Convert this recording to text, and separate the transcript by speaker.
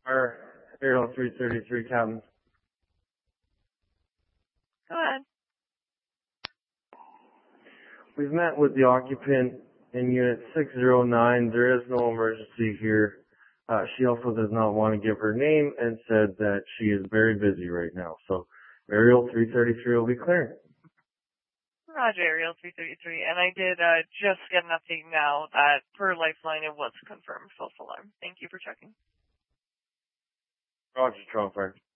Speaker 1: Our Aerial 333, Captain.
Speaker 2: Go ahead.
Speaker 1: We've met with the occupant in Unit 609. There is no emergency here. She also does not want to give her name and said that she is very busy right now. So Aerial 333 will be clearing.
Speaker 2: Roger, Aerial 333. And I did just get an update now that per Lifeline it was confirmed false alarm. Thank you for checking.
Speaker 1: Roger, Trump.